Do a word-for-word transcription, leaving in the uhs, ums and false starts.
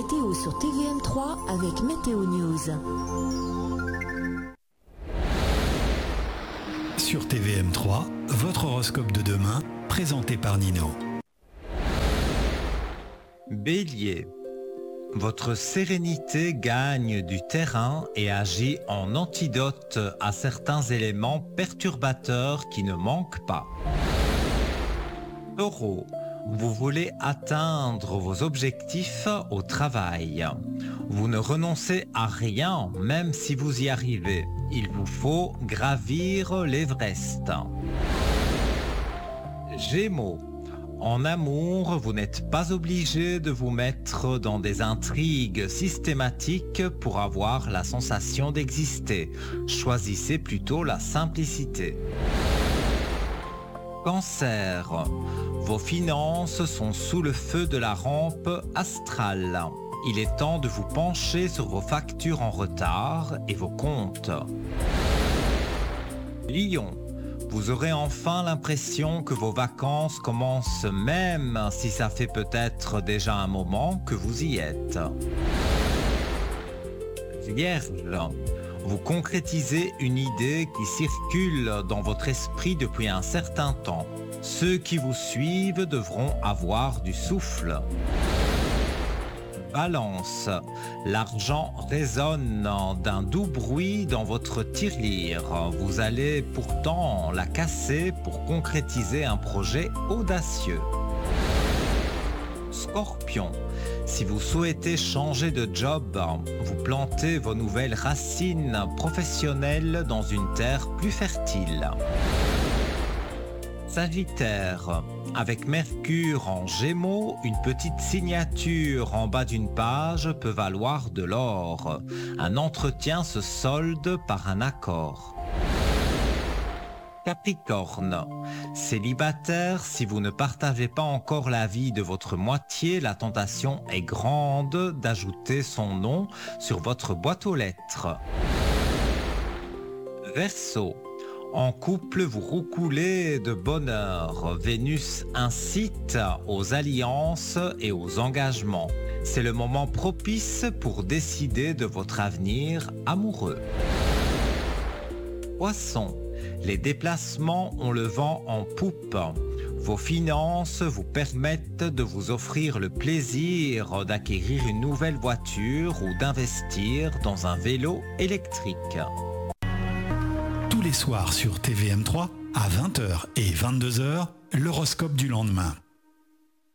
météo sur T V M trois avec Météo News. Sur T V M trois, votre horoscope de demain, présenté par Nino. Bélier. Votre sérénité gagne du terrain et agit en antidote à certains éléments perturbateurs qui ne manquent pas. Taureau. Vous voulez atteindre vos objectifs au travail. Vous ne renoncez à rien, même si vous y arrivez. Il vous faut gravir l'Everest. Gémeaux. En amour, vous n'êtes pas obligé de vous mettre dans des intrigues systématiques pour avoir la sensation d'exister. Choisissez plutôt la simplicité. Cancer. Vos finances sont sous le feu de la rampe astrale. Il est temps de vous pencher sur vos factures en retard et vos comptes. Lion. Vous aurez enfin l'impression que vos vacances commencent même si ça fait peut-être déjà un moment que vous y êtes. Vierge. Vous concrétisez une idée qui circule dans votre esprit depuis un certain temps. Ceux qui vous suivent devront avoir du souffle. Balance. L'argent résonne d'un doux bruit dans votre tirelire. Vous allez pourtant la casser pour concrétiser un projet audacieux. Scorpion. Si vous souhaitez changer de job, vous plantez vos nouvelles racines professionnelles dans une terre plus fertile. Sagittaire. Avec Mercure en Gémeaux, une petite signature en bas d'une page peut valoir de l'or. Un entretien se solde par un accord. Capricorne. Célibataire, si vous ne partagez pas encore la vie de votre moitié, la tentation est grande d'ajouter son nom sur votre boîte aux lettres. Verseau. En couple, vous roucoulez de bonheur. Vénus incite aux alliances et aux engagements. C'est le moment propice pour décider de votre avenir amoureux. Poisson. Les déplacements ont le vent en poupe. Vos finances vous permettent de vous offrir le plaisir d'acquérir une nouvelle voiture ou d'investir dans un vélo électrique. Tous les soirs sur T V M trois, à vingt heures et vingt-deux heures, l'horoscope du lendemain.